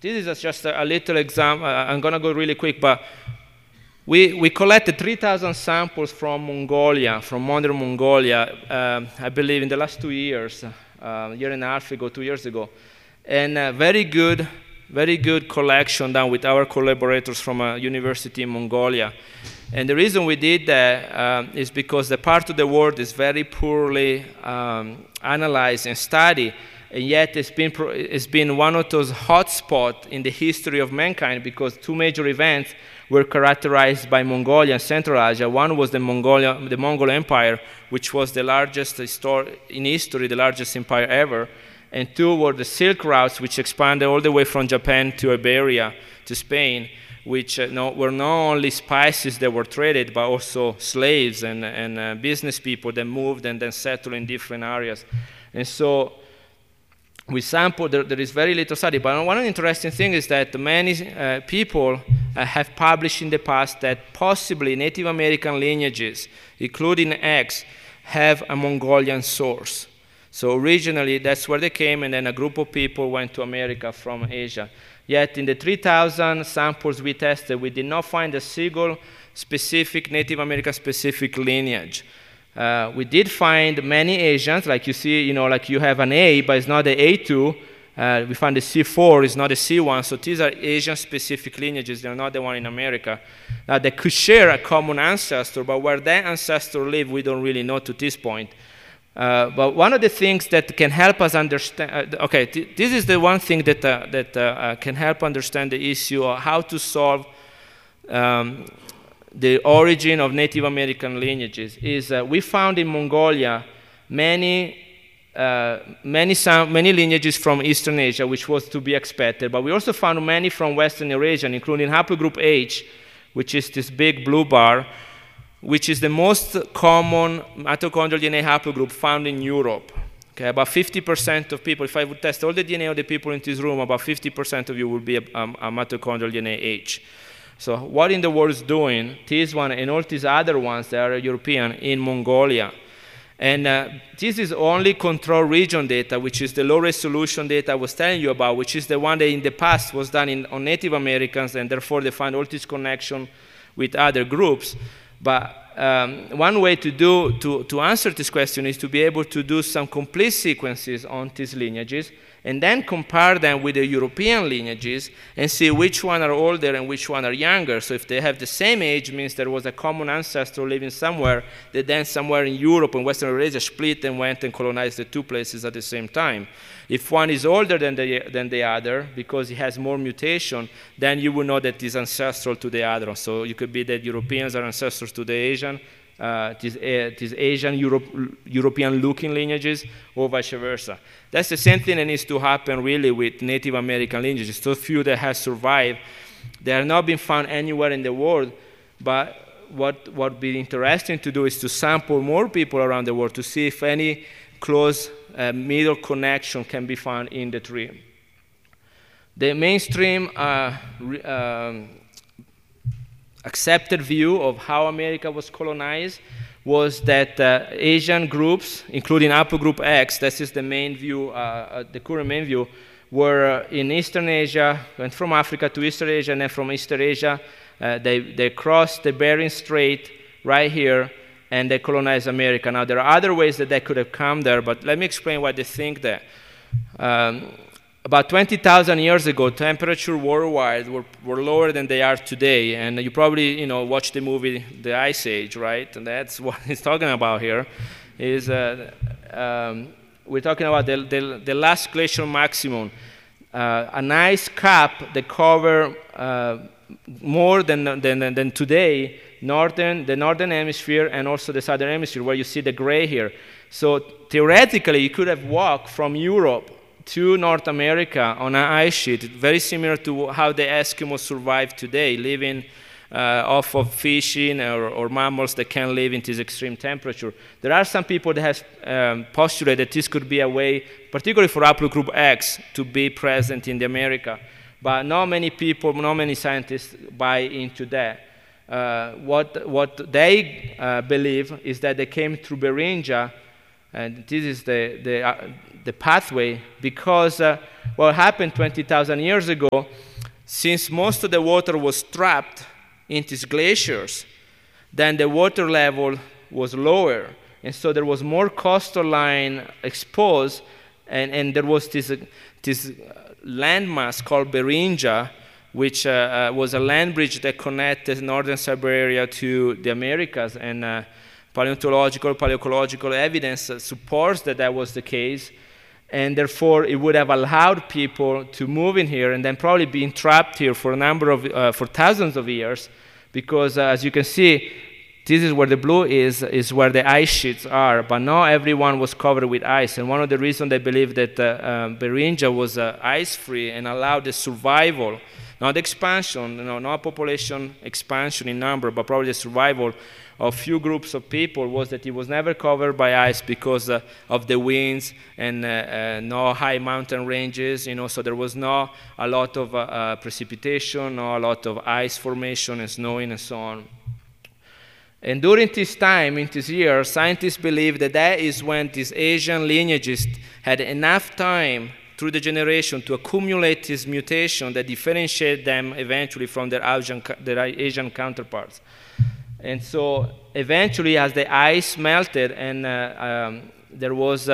this is just a little example. I'm going to go really quick, but we collected 3,000 samples from Mongolia, from modern Mongolia, I believe in the last 2 years, a year and a half ago, 2 years ago. And very good collection done with our collaborators from a university in Mongolia. And the reason we did that is because the part of the world is very poorly analyzed and studied, and yet it's been one of those hotspots in the history of mankind, because 2 major events were characterized by Mongolia and Central Asia. One was the Mongol Empire, which was the largest in history, the largest empire ever. And 2 were the Silk Routes, which expanded all the way from Japan to Iberia, to Spain, which were not only spices that were traded, but also slaves and business people that moved and then settled in different areas. And so we sampled, there is very little study, but one interesting thing is that many people have published in the past that possibly Native American lineages, including X, have a Mongolian source. So originally, that's where they came, and then a group of people went to America from Asia. Yet in the 3,000 samples we tested, we did not find a single specific Native American-specific lineage. We did find many Asians, like you see, like you have an A, but it's not the A2. We found the C4, it's not the C1, so these are Asian-specific lineages, they're not the one in America. Now, they could share a common ancestor, but where that ancestor lived, we don't really know to this point. But one of the things that can help us understand, this is the one thing that can help understand the issue of how to solve the origin of Native American lineages, is we found in Mongolia many lineages from Eastern Asia, which was to be expected, but we also found many from Western Eurasia, including haplogroup H, which is this big blue bar, which is the most common mitochondrial DNA haplogroup found in Europe. Okay, about 50% of people, if I would test all the DNA of the people in this room, about 50% of you would be a mitochondrial DNA H. So what in the world is doing, this one and all these other ones that are European in Mongolia? And this is only control region data, which is the low resolution data I was telling you about, which is the one that in the past was done on Native Americans, and therefore they find all this connection with other groups. But one way to answer this question is to be able to do some complete sequences on these lineages, and then compare them with the European lineages and see which one are older and which one are younger. So if they have the same age, means there was a common ancestor living somewhere that then somewhere in Europe and Western Eurasia split and went and colonized the 2 places at the same time. If one is older than the other, because he has more mutation, then you will know that he's ancestral to the other. So it could be that Europeans are ancestors to the Asian, these Asian European-looking lineages, or vice versa. That's the same thing that needs to happen really with Native American lineages. Those few that have survived, they have not been found anywhere in the world, but what would be interesting to do is to sample more people around the world to see if any close middle connection can be found in the tree. The mainstream accepted view of how America was colonized was that Asian groups, including haplogroup X, this is the main view, the current main view, were in Eastern Asia, went from Africa to Eastern Asia, and then from Eastern Asia, they crossed the Bering Strait right here, and they colonized America. Now, there are other ways that they could have come there, but let me explain why they think that. About 20,000 years ago, temperature worldwide were lower than they are today. And you probably watched the movie The Ice Age, right? And that's what he's talking about here. Is we're talking about the last glacial maximum, an ice cap that covered more than today, the northern hemisphere and also the southern hemisphere, where you see the gray here. So theoretically, you could have walked from Europe to North America on an ice sheet, very similar to how the Eskimos survive today, living off of fishing or mammals that can live in this extreme temperature. There are some people that have postulated that this could be a way, particularly for haplogroup X, to be present in the America. But not many people, not many scientists buy into that. What they believe is that they came through Beringia, and this is the pathway, because what happened 20,000 years ago, since most of the water was trapped in these glaciers, then the water level was lower. And so there was more coastal line exposed, and there was this landmass called Beringia, which was a land bridge that connected northern Siberia to the Americas. And paleontological, paleoecological evidence supports that that was the case. And therefore, it would have allowed people to move in here and then probably being trapped here for a number of, for thousands of years, because as you can see, this is where the blue is where the ice sheets are, but not everyone was covered with ice. And one of the reasons they believe that Beringia was ice-free and allowed the survival, not expansion, not population expansion in number, but probably the survival of few groups of people, was that it was never covered by ice because of the winds and no high mountain ranges, so there was not a lot of precipitation, not a lot of ice formation and snowing and so on. And during this time, in this year, scientists believe that that is when these Asian lineages had enough time through the generation to accumulate this mutation that differentiate them eventually from their Asian counterparts. And so eventually, as the ice melted and there was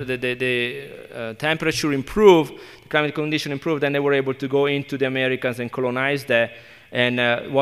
the temperature improved, the climate condition improved, then they were able to go into the Americas and colonize there. And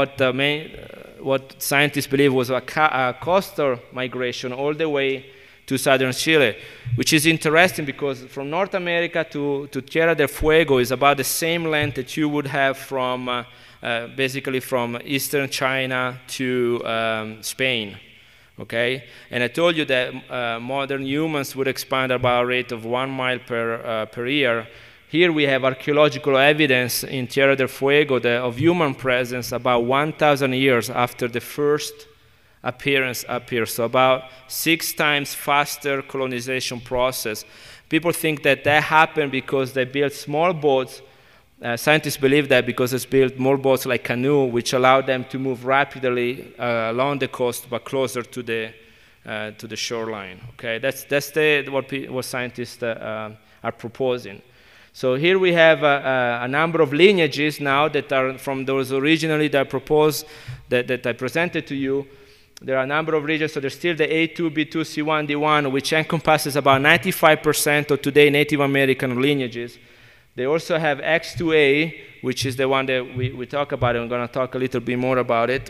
what scientists believe was a coastal migration all the way to southern Chile, which is interesting because from North America to Tierra del Fuego is about the same length that you would have from basically from eastern China to Spain. Okay, and I told you that modern humans would expand about a rate of 1 mile per year. Here we have archaeological evidence in Tierra del Fuego of human presence about 1,000 years after the first appearance up here, so about 6 times faster colonization process. People think that that happened because they built small boats. Scientists believe that because it's built more boats like canoe, which allowed them to move rapidly along the coast but closer to the shoreline. Okay, that's what scientists are proposing. So here we have a number of lineages now that are from those originally that I proposed, that I presented to you. There are a number of regions, so there's still the A2, B2, C1, D1, which encompasses about 95% of today Native American lineages. They also have X2A, which is the one that we talk about, and I'm going to talk a little bit more about it.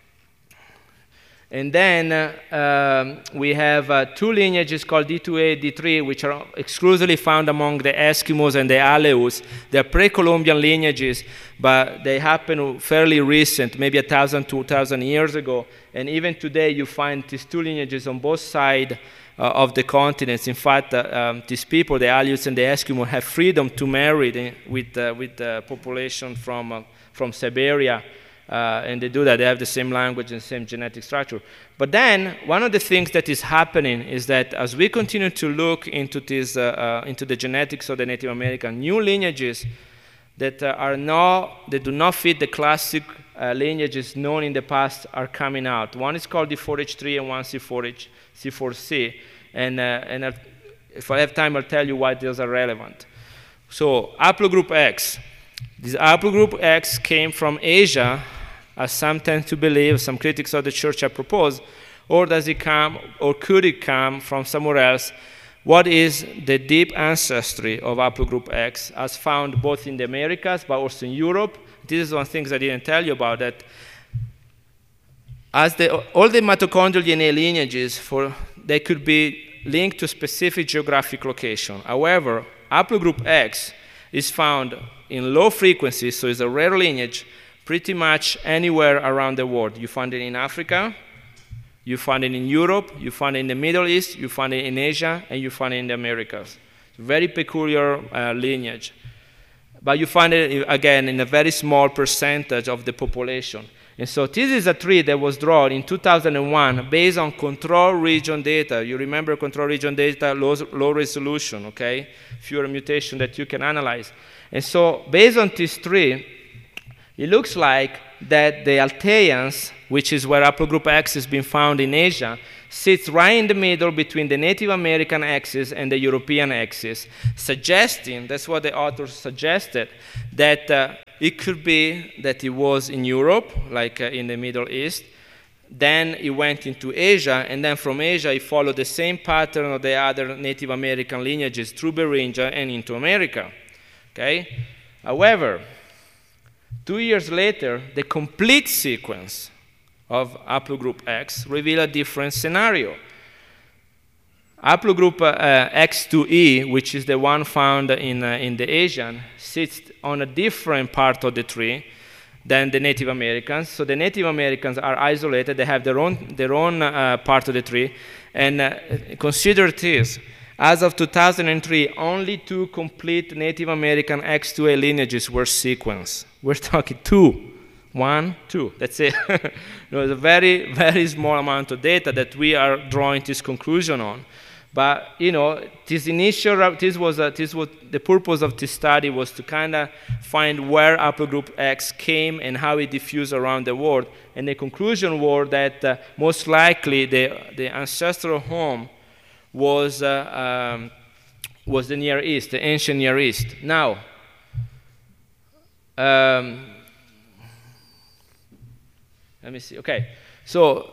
And then we have 2 lineages called D2A, D3, which are exclusively found among the Eskimos and the Aleus. They're pre-Columbian lineages, but they happen fairly recent, maybe 1,000, 2,000 years ago. And even today, you find these 2 lineages on both sides of the continents. In fact, these people, the Aleus and the Eskimo, have freedom to marry with the population from Siberia. And they do that. They have the same language and same genetic structure. But then, one of the things that is happening is that as we continue to look into this, into the genetics of the Native American, new lineages that do not fit the classic lineages known in the past are coming out. One is called D4H3 and one C4C. And if I have time, I'll tell you why those are relevant. So, haplogroup X. This haplogroup X came from Asia, as some tend to believe, some critics of the church have proposed, or does it come, or could it come from somewhere else? What is the deep ancestry of haplogroup X, as found both in the Americas, but also in Europe? This is one of the things I didn't tell you about, that as all the mitochondrial DNA lineages, they could be linked to specific geographic location. However, haplogroup X is found in low frequency, so it's a rare lineage, pretty much anywhere around the world. You find it in Africa, you find it in Europe, you find it in the Middle East, you find it in Asia, and you find it in the Americas. It's a very peculiar lineage. But you find it, again, in a very small percentage of the population. And so this is a tree that was drawn in 2001 based on control region data. You remember control region data, low resolution, okay? Fewer mutation that you can analyze. And so based on this tree, it looks like that the Altaians, which is where haplogroup X has been found in Asia, sits right in the middle between the Native American axis and the European axis, suggesting, that's what the authors suggested, that it could be that it was in Europe, like in the Middle East, then it went into Asia, and then from Asia it followed the same pattern of the other Native American lineages through Beringia and into America. Okay? However, 2 years later, the complete sequence of haplogroup X revealed a different scenario. Haplogroup X2E, which is the one found in the Asian, sits on a different part of the tree than the Native Americans. So the Native Americans are isolated. They have their own part of the tree. And consider this. As of 2003, only 2 complete Native American X2A lineages were sequenced. We're talking 2. 1, 2. That's it. It's a very, very small amount of data that we are drawing this conclusion on. But this initial, the purpose of this study was to kind of find where haplogroup X came and how it diffused around the world. And the conclusion was that most likely the ancestral home was the Near East, the ancient Near East. Now, let me see. Okay, so.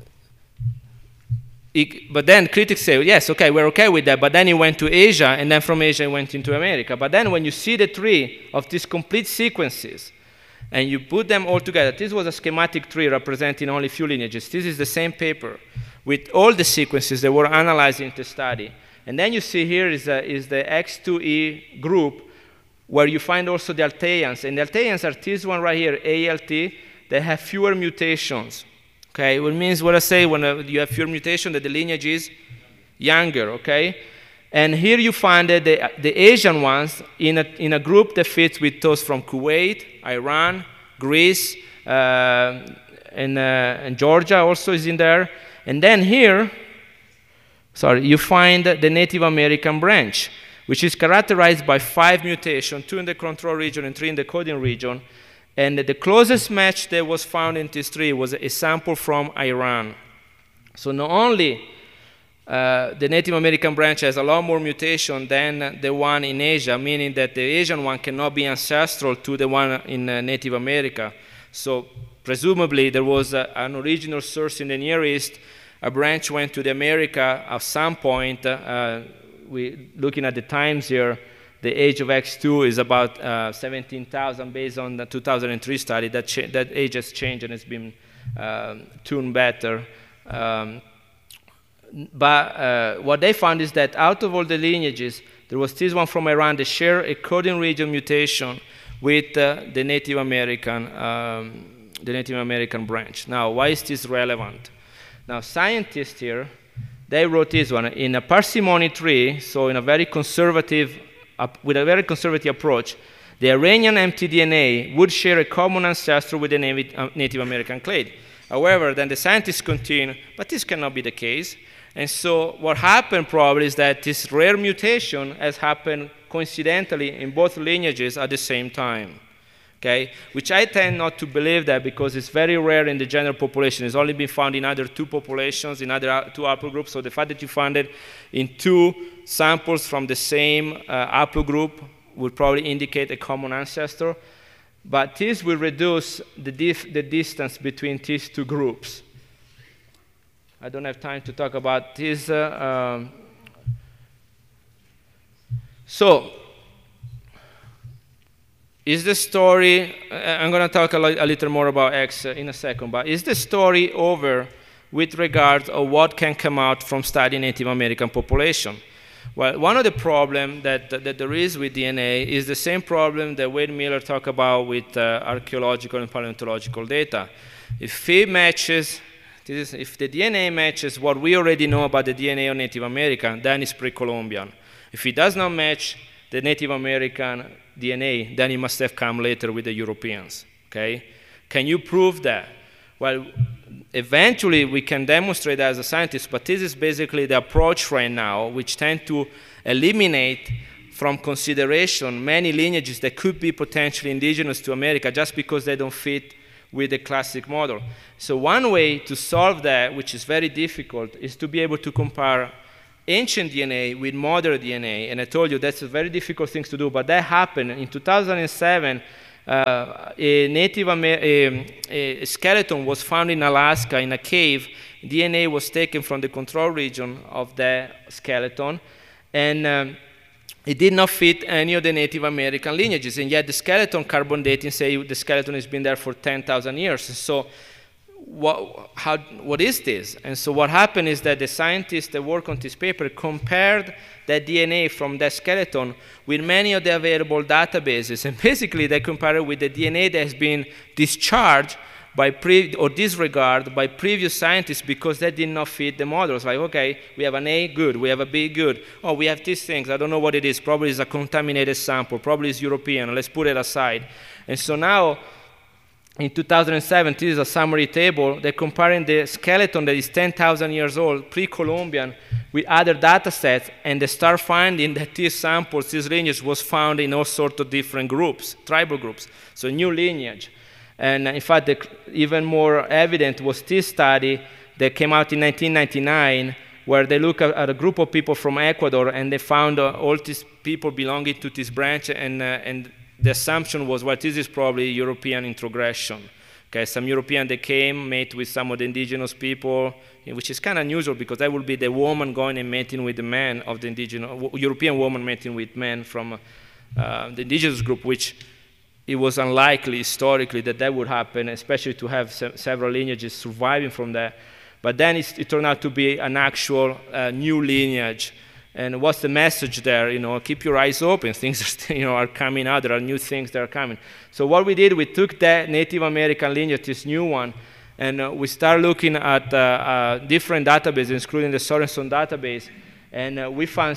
But then critics say, yes, okay, we're okay with that, but then it went to Asia, and then from Asia it went into America. But then when you see the tree of these complete sequences, and you put them all together, this was a schematic tree representing only few lineages. This is the same paper with all the sequences that were analyzed in the study. And then you see here is the X2E group, where you find also the Altaians. And the Altaians are this one right here, ALT. They have fewer mutations. Okay, what means what I say when you have fewer mutation that the lineage is younger, okay? And here you find the Asian ones in a group that fits with those from Kuwait, Iran, Greece, and Georgia also is in there. And then here, you find the Native American branch, which is characterized by 5 mutations, 2 in the control region and 3 in the coding region. And the closest match that was found in this tree was a sample from Iran. So not only the Native American branch has a lot more mutation than the one in Asia, meaning that the Asian one cannot be ancestral to the one in Native America. So presumably there was an original source in the Near East. A branch went to the America at some point. Looking at the times here, the age of X2 is about 17,000 based on the 2003 study. That age has changed and it's been tuned better. But what they found is that out of all the lineages, there was this one from Iran that shared a coding region mutation with the Native American branch. Now, why is this relevant? Now, scientists here, they wrote this one. In a parsimony tree, so in a very conservative with a very conservative approach, the Iranian mtDNA would share a common ancestor with the Native American clade. However, then the scientists continue, but this cannot be the case. And so what happened probably is that this rare mutation has happened coincidentally in both lineages at the same time. Okay? Which I tend not to believe that because it's very rare in the general population. It's only been found in other 2 populations, in other 2 haplogroups. So the fact that you found it in 2 samples from the same haplogroup would probably indicate a common ancestor. But this will reduce the distance between these 2 groups. I don't have time to talk about this. So, is the story, I'm going to talk a little more about X in a second, but is the story over with regard to what can come out from studying Native American population? Well, one of the problems that there is with DNA is the same problem that Wade Miller talked about with archaeological and paleontological data. If it matches, if the DNA matches what we already know about the DNA of Native American, then it's pre-Columbian. If it does not match the Native American DNA, then it must have come later with the Europeans, okay? Can you prove that? Well, eventually we can demonstrate that as a scientist, but this is basically the approach right now, which tend to eliminate from consideration many lineages that could be potentially indigenous to America just because they don't fit with the classic model. So one way to solve that, which is very difficult, is to be able to compare ancient DNA with modern DNA. And I told you that's a very difficult thing to do, but that happened. In 2007, a skeleton was found in Alaska in a cave. DNA was taken from the control region of the skeleton, and it did not fit any of the Native American lineages, and yet the skeleton carbon dating say the skeleton has been there for 10,000 years. So what is this? And so what happened is that the scientists that work on this paper compared the DNA from that skeleton with many of the available databases, and basically they compared it with the DNA that has been discharged or disregarded by previous scientists because they did not fit the models. Like, okay, we have an A, good. We have a B, good. Oh, we have these things. I don't know what it is. Probably it's a contaminated sample. Probably it's European. Let's put it aside. And so now, in 2007, this is a summary table. They're comparing the skeleton that is 10,000 years old, pre-Columbian, with other data sets, and they start finding that these samples, this lineage, was found in all sorts of different groups, tribal groups. So new lineage. And in fact, even more evident was this study that came out in 1999, where they looked at a group of people from Ecuador, and they found all these people belonging to this branch, and the assumption was, well, this is probably European introgression. Okay, some European that came, mate with some of the indigenous people, which is kind of unusual because that would be the woman going and mating with the man of the indigenous, European woman mating with men from the indigenous group, which it was unlikely historically that would happen, especially to have several lineages surviving from that. But then it turned out to be an actual new lineage. And what's the message there? Keep your eyes open. Things are, are coming out. There are new things that are coming. So what we did, we took that Native American lineage, this new one, and we started looking at different databases, including the Sorenson database. And we found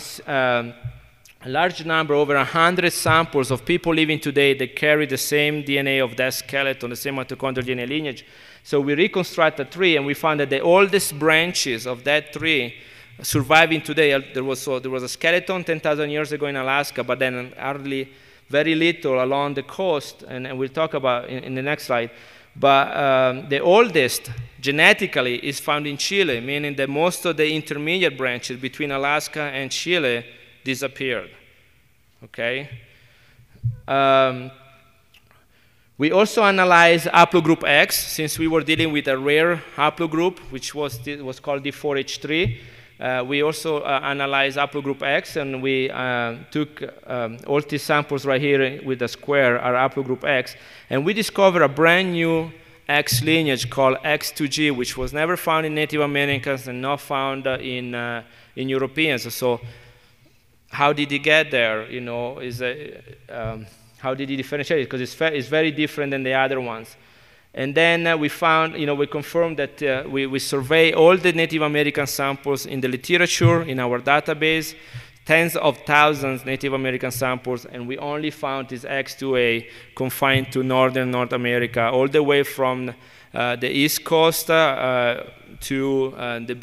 a large number, over 100 samples of people living today that carry the same DNA of that skeleton, the same mitochondrial DNA lineage. So we reconstructed a tree, and we found that the oldest branches of that tree surviving today, there was a skeleton 10,000 years ago in Alaska, but then hardly very little along the coast, and we'll talk about in the next slide. But the oldest genetically is found in Chile, meaning that most of the intermediate branches between Alaska and Chile disappeared. Okay. We also analyzed haplogroup X, since we were dealing with a rare haplogroup, which was called D4H3. We also analyzed haplogroup X, and we took all these samples right here with the square are haplogroup X, and we discovered a brand new X lineage called X2G, which was never found in Native Americans and not found in Europeans. So how did he get there? How did he differentiate it? Because it's very different than the other ones. And then we found, we confirmed that we surveyed all the Native American samples in the literature, in our database, tens of thousands Native American samples, and we only found this X2A confined to northern North America, all the way from the East Coast to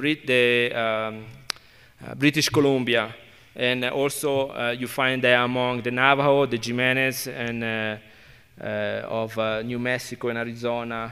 British Columbia. And also you find that among the Navajo, the Jimenez, and of New Mexico and Arizona.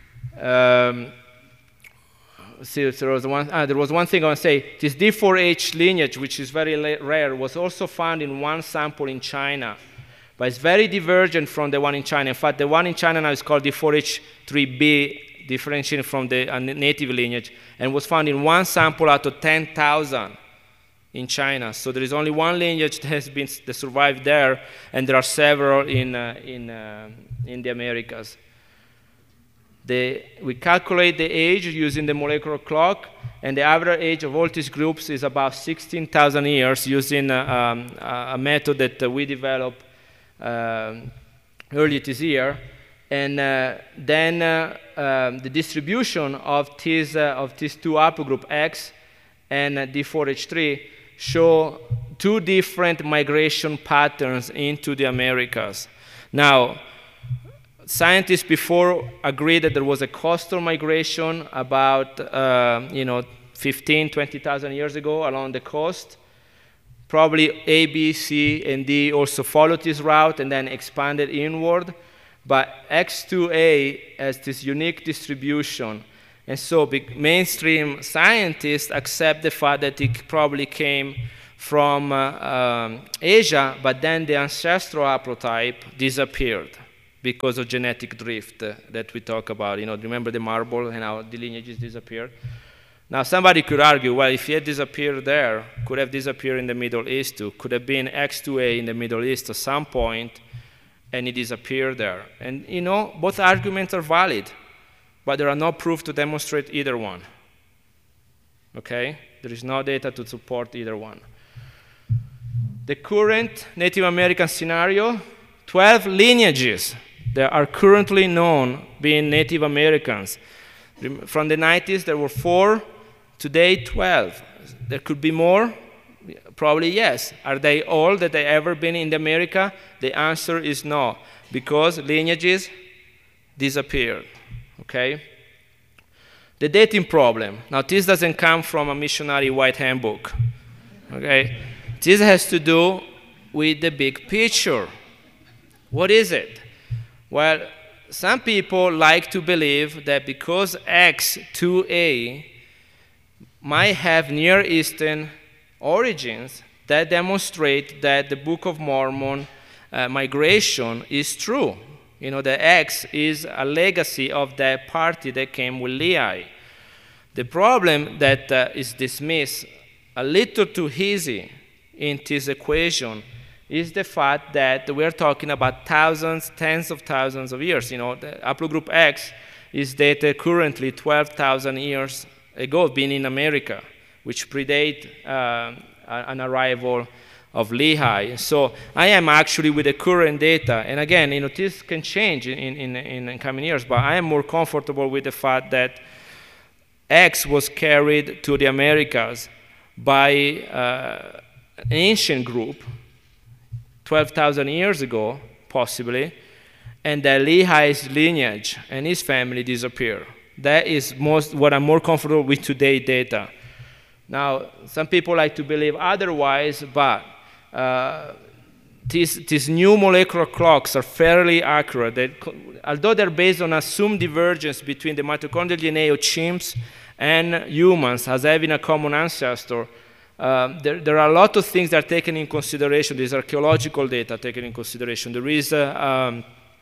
So there was one thing I want to say. This D4H lineage, which is very rare, was also found in one sample in China. But it's very divergent from the one in China. In fact, the one in China now is called D4H3B, differentiated from the native lineage, and was found in one sample out of 10,000 in China. So there is only one lineage that survived there, and there are several in the Americas. We calculate the age using the molecular clock, and the average age of all these groups is about 16,000 years using a method that we developed earlier this year. And then the distribution of these two haplogroup X and D4H3 show two different migration patterns into the Americas. Now, scientists before agreed that there was a coastal migration about 15, 20,000 years ago along the coast. Probably A, B, C, and D also followed this route and then expanded inward. but X2A has this unique distribution. And so mainstream scientists accept the fact that it probably came from Asia, but then the ancestral haplotype disappeared because of genetic drift that we talk about. Remember the marble and how the lineages disappeared? Now, somebody could argue, well, if it had disappeared there, could have disappeared in the Middle East too. Could have been X2A in the Middle East at some point, and it disappeared there. And, both arguments are valid, but there are no proof to demonstrate either one. Okay? There is no data to support either one. The current Native American scenario, 12 lineages that are currently known being Native Americans. From the 90s, there were 4. Today, 12. There could be more? Probably yes. Are they all that they ever been in America? The answer is no, because lineages disappeared. Okay? The dating problem. Now, this doesn't come from a missionary white handbook. Okay? This has to do with the big picture. What is it? Well, some people like to believe that because X2A might have Near Eastern origins, that demonstrate that the Book of Mormon migration is true. The X is a legacy of that party that came with Lehi. The problem that is dismissed a little too easy in this equation is the fact that we're talking about thousands, tens of thousands of years. The haplogroup X is dated currently 12,000 years ago, being in America, which predate an arrival of Lehi. So I am actually with the current data, and again, this can change in coming years, but I am more comfortable with the fact that X was carried to the Americas by an ancient group 12,000 years ago, possibly, and that Lehi's lineage and his family disappear. That is what I'm more comfortable with today data. Now, some people like to believe otherwise, but these new molecular clocks are fairly accurate. Although they're based on assumed divergence between the mitochondrial DNA of chimps and humans as having a common ancestor, there are a lot of things that are taken in consideration. There's archaeological data taken in consideration. There is the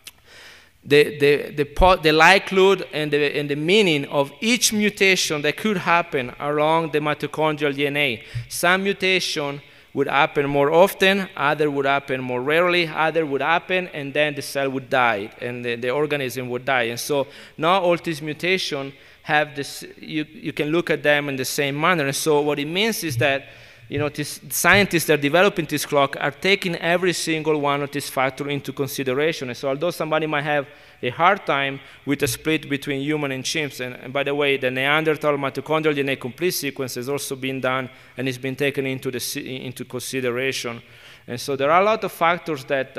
likelihood and the meaning of each mutation that could happen along the mitochondrial DNA. Some mutation would happen more often, other would happen more rarely, other would happen, and then the cell would die, and the organism would die. And so not all these mutations have this, you can look at them in the same manner. And so what it means is that these scientists that are developing this clock are taking every single one of these factors into consideration. And so although somebody might have a hard time with a split between human and chimps, and by the way, the Neanderthal mitochondrial DNA complete sequence has also been done and it's been taken into consideration. And so there are a lot of factors that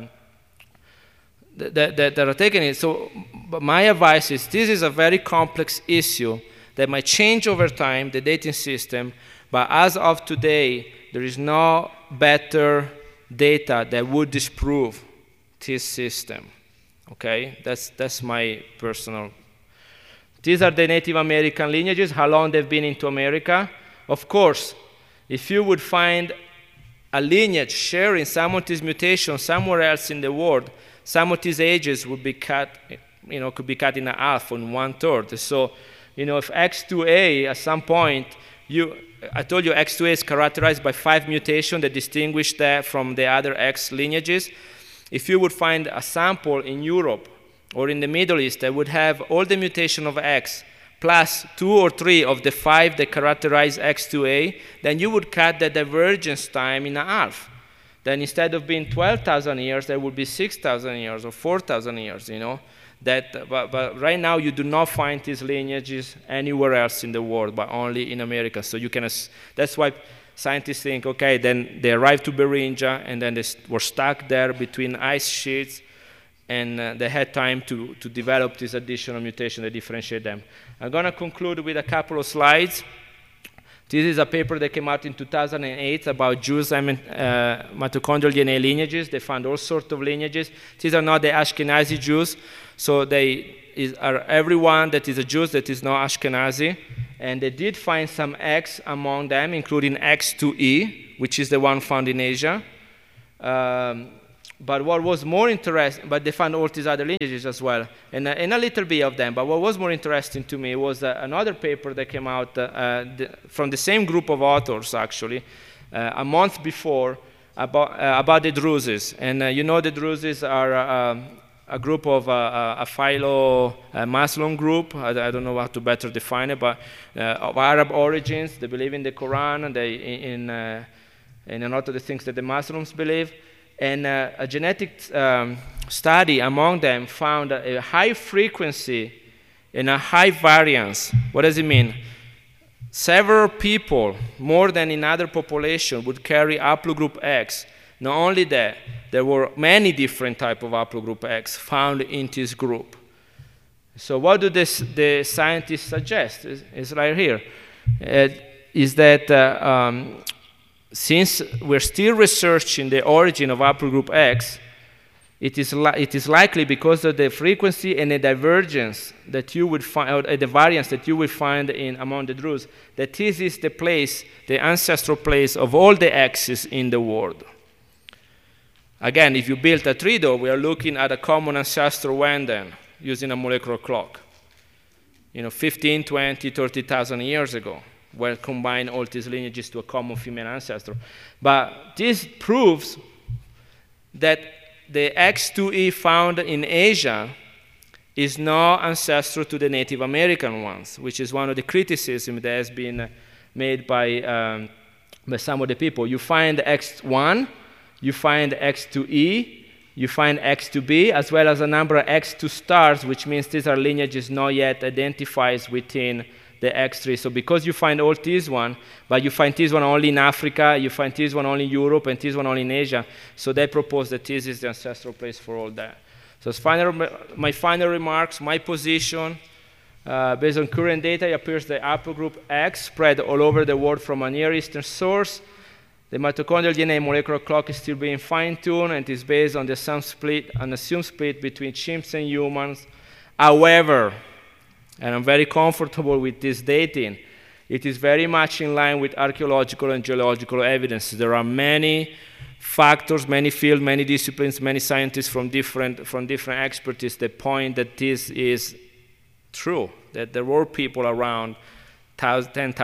are taken in. So but my advice is this is a very complex issue that might change over time, the dating system, but as of today, there is no better data that would disprove this system. Okay, that's my personal. These are the Native American lineages, how long they've been into America. Of course, if you would find a lineage sharing some of these mutations somewhere else in the world, some of these ages would be cut, could be cut in half, on 1/3. So, if X2A at some point, I told you X2A is characterized by 5 mutations that distinguish that from the other X lineages. If you would find a sample in Europe or in the Middle East that would have all the mutation of X plus 2 or 3 of the 5 that characterize X2A, then you would cut the divergence time in half. Then instead of being 12,000 years, there would be 6,000 years or 4,000 years, But right now, you do not find these lineages anywhere else in the world, but only in America. So that's why scientists think, okay, then they arrived to Beringia, and then they were stuck there between ice sheets, and they had time to develop this additional mutation that differentiate them. I'm going to conclude with a couple of slides This is a paper that came out in 2008 about Jews mitochondrial DNA lineages. They found all sorts of lineages. These are not the Ashkenazi Jews, so they are everyone that is a Jew that is not Ashkenazi. And they did find some X among them, including X2E, which is the one found in Asia. But what was more interesting, but they found all these other lineages as well, and a little bit of them. But what was more interesting to me was another paper that came out from the same group of authors, actually, a month before, about the Druzes. And you know the Druzes are a group of a philo-Muslim group. I don't know how to better define it, but of Arab origins. They believe in the Quran, and in a lot of the things that the Muslims believe. And a genetic study among them found a high frequency and a high variance. What does it mean? Several people, more than in other population, would carry haplogroup X. Not only that, there were many different types of haplogroup X found in this group. So what do the scientists suggest? It's right here. Is that since we're still researching the origin of haplogroup X, it is likely because of the frequency and the divergence that you would find, or the variance that you would find among the Druze, that this is the place, the ancestral place of all the X's in the world. Again, if you built a tree, though, we are looking at a common ancestor when then, using a molecular clock. 15, 20, 30,000 years ago. Well, combine all these lineages to a common female ancestor. But this proves that the X2E found in Asia is not ancestral to the Native American ones, which is one of the criticisms that has been made by some of the people. You find X1, you find X2E, you find X2B, as well as a number of X2 stars, which means these are lineages not yet identified within the X3. So because you find all this one, but you find this one only in Africa, you find this one only in Europe, and this one only in Asia, so they propose that this is the ancestral place for all that. So as my final remarks, my position, based on current data, it appears that haplogroup X spread all over the world from a Near Eastern source. The mitochondrial DNA molecular clock is still being fine-tuned and is based on the assumed split between chimps and humans. However, and I'm very comfortable with this dating, it is very much in line with archaeological and geological evidence. There are many factors, many fields, many disciplines, many scientists from different expertise that point that this is true, that there were people around tens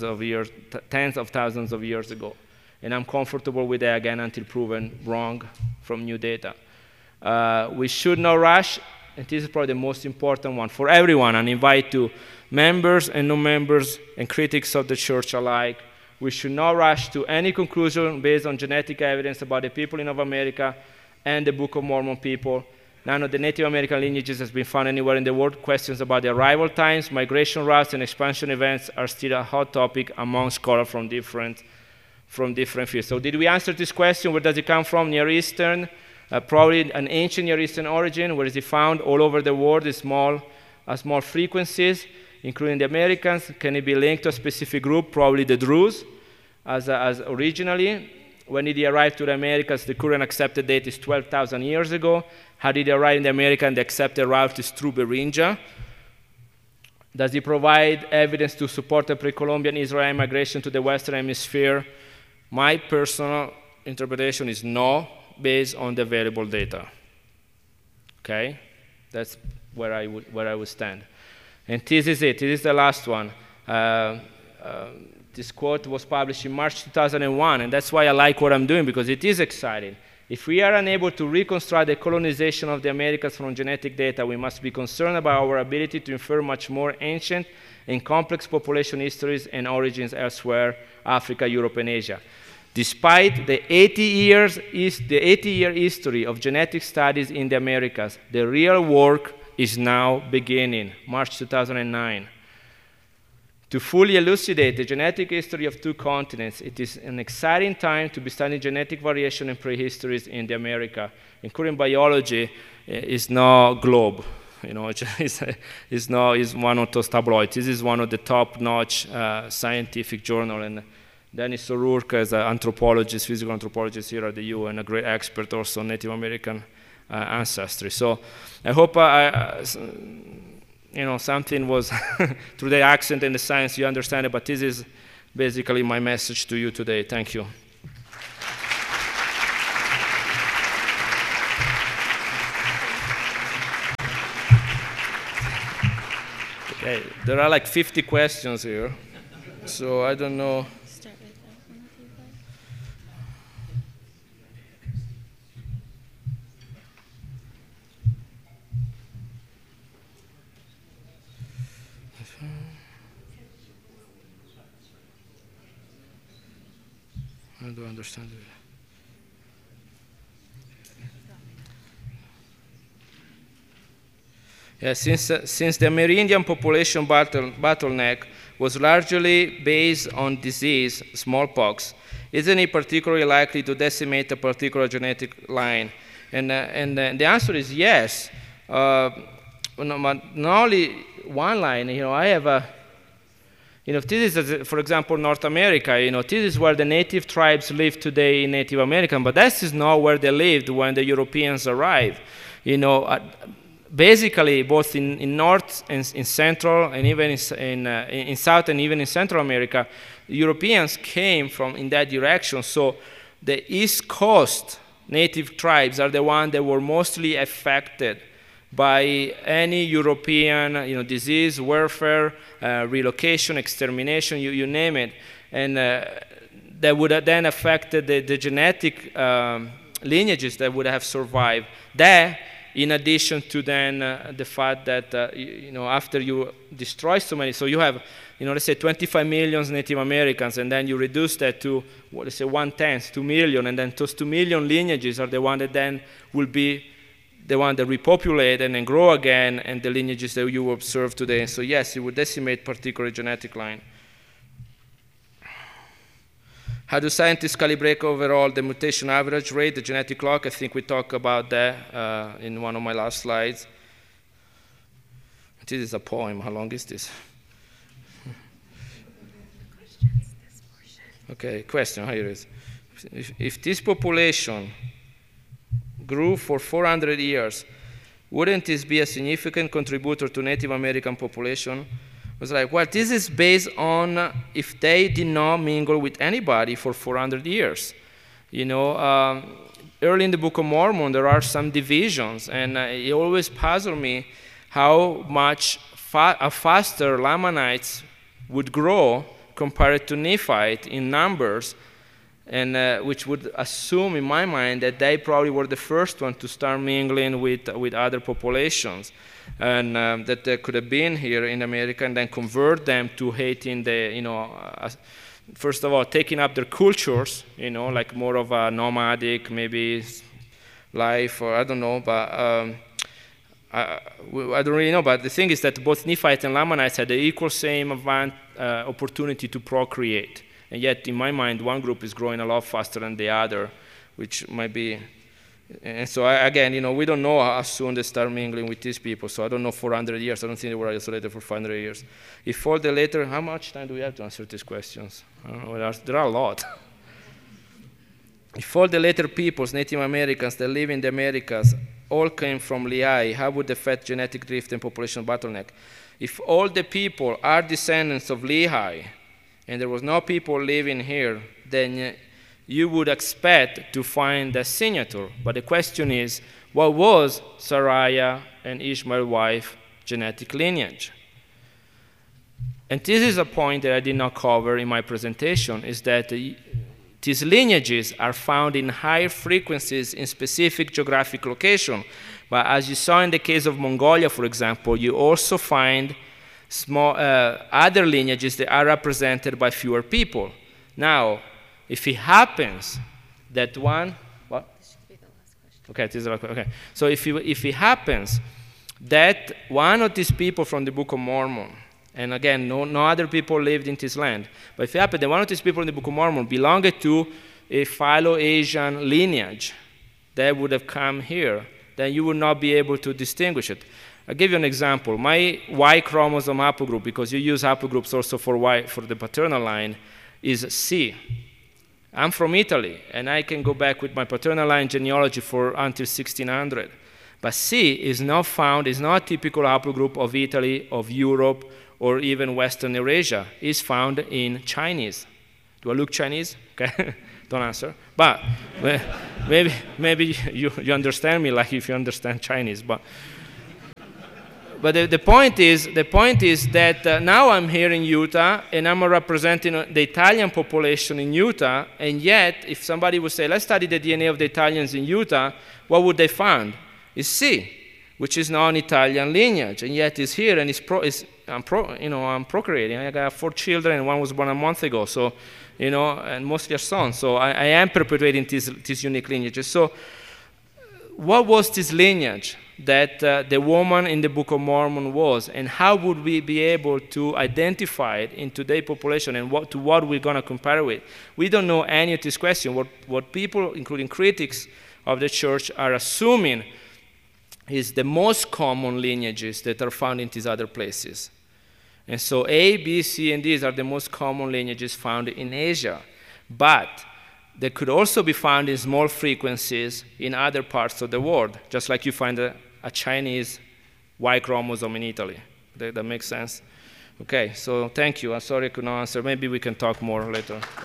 of thousands of years ago. And I'm comfortable with that, again, until proven wrong from new data. We should not rush. And this is probably the most important one for everyone, and invite to members and non-members and critics of the church alike. We should not rush to any conclusion based on genetic evidence about the people in North America and the Book of Mormon people. None of the Native American lineages has been found anywhere in the world. Questions about the arrival times, migration routes, and expansion events are still a hot topic among scholars from different fields. So did we answer this question? Where does it come from? Near Eastern? Probably an ancient Near Eastern origin. Where is it found? All over the world, small frequencies, including the Americans. Can it be linked to a specific group? Probably the Druze, as originally. When did he arrive to the Americas? The current accepted date is 12,000 years ago. How did he arrive in the Americas? And the accepted route is through Beringia. Does he provide evidence to support the pre-Columbian Israeli migration to the Western Hemisphere? My personal interpretation is no, based on the available data. Okay, that's where I would stand. And this is it. This is the last one. This quote was published in March 2001, and that's why I like what I'm doing, because it is exciting. If we are unable to reconstruct the colonization of the Americas from genetic data, we must be concerned about our ability to infer much more ancient and complex population histories and origins elsewhere, Africa, Europe, and Asia. Despite the 80-year history of genetic studies in the Americas, the real work is now beginning, March 2009. To fully elucidate the genetic history of two continents, it is an exciting time to be studying genetic variation and prehistories in the America. Including biology is not globe. You know, it's one of those tabloids. This is one of the top-notch scientific journal. And Dennis O'Rourke is an anthropologist, physical anthropologist here at the U, and a great expert also on Native American ancestry. So I hope you know, something was through the accent and the science you understand it. But this is basically my message to you today. Thank you. Okay, there are like 50 questions here, so I don't know. Start with that one if you'd like. I don't understand it. Yeah, since the Amerindian population bottleneck was largely based on disease, smallpox, isn't it particularly likely to decimate a particular genetic line? And the answer is yes. Not only one line. You know, I have a. You know, this is, for example, North America. You know, this is where the native tribes live today in Native America, but this is not where they lived when the Europeans arrived. You know. Basically, both in North and in Central, and even in South and even in Central America, Europeans came from in that direction. So the East Coast native tribes are the ones that were mostly affected by any European, you know, disease, warfare, relocation, extermination, you name it, and that would have then affected the genetic lineages that would have survived. That, in addition to then the fact that, you know, after you destroy so many, so you have, you know, let's say 25 million Native Americans, and then you reduce that to, let's say 1/10, 2 million, and then those 2 million lineages are the one that then will be the one that repopulate and then grow again, and the lineages that you observe today. So yes, it would decimate particular genetic line. How do scientists calibrate overall the mutation average rate, the genetic clock? I think we talked about that in one of my last slides. This is a poem. How long is this? Okay, question, here it is. If this population grew for 400 years, wouldn't this be a significant contributor to Native American population? I was like, well, this is based on if they did not mingle with anybody for 400 years. You know, early in the Book of Mormon, there are some divisions, and it always puzzled me how much faster Lamanites would grow compared to Nephite in numbers, and which would assume, in my mind, that they probably were the first one to start mingling with other populations, and that they could have been here in America and then convert them to hating the, you know, first of all, taking up their cultures, you know, like more of a nomadic maybe life, or I don't know, but I don't really know. But the thing is that both Nephites and Lamanites had the equal same opportunity to procreate. And yet, in my mind, one group is growing a lot faster than the other, which might be. And so, again, you know, we don't know how soon they start mingling with these people. So I don't know 400 years. I don't think they were isolated for 500 years. If all the later, how much time do we have to answer these questions? I don't know. There are a lot. If all the later peoples, Native Americans that live in the Americas, all came from Lehigh, how would affect genetic drift and population bottleneck? If all the people are descendants of Lehigh, and there was no people living here, then you would expect to find a signature. But the question is, what was Sariah and Ishmael's wife genetic lineage? And this is a point that I did not cover in my presentation, is that these lineages are found in higher frequencies in specific geographic location. But as you saw in the case of Mongolia, for example, you also find small other lineages that are represented by fewer people. Now, if it happens that one, what? This should be the last question. Okay, this is the last question. Okay. So if it happens that one of these people from the Book of Mormon, and again, no other people lived in this land, but if it happened that one of these people in the Book of Mormon belonged to a Philo-Asian lineage, they would have come here, then you will not be able to distinguish it. I'll give you an example. My Y chromosome haplogroup, because you use haplogroups also for Y, for the paternal line, is C. I'm from Italy, and I can go back with my paternal line genealogy for until 1600. But C is not found, is not a typical haplogroup of Italy, of Europe, or even Western Eurasia. It's found in Chinese. Do I look Chinese? Okay, don't answer. But maybe you understand me like if you understand Chinese. But the point is that now I'm here in Utah, and I'm representing the Italian population in Utah, and yet if somebody would say, let's study the DNA of the Italians in Utah, what would they find? It's C, which is not an Italian lineage, and yet it's here, and I'm procreating. I got 4 children, and one was born a month ago, so, and mostly are sons. So I am perpetuating these unique lineages. So what was this lineage that the woman in the Book of Mormon was, and how would we be able to identify it in today's population, and what we're going to compare with? We don't know any of this question. What people, including critics of the church, are assuming is the most common lineages that are found in these other places. And so A, B, C, and D are the most common lineages found in Asia. But they could also be found in small frequencies in other parts of the world, just like you find a Chinese Y chromosome in Italy. That makes sense? Okay, so thank you. I'm sorry I could not answer. Maybe we can talk more later.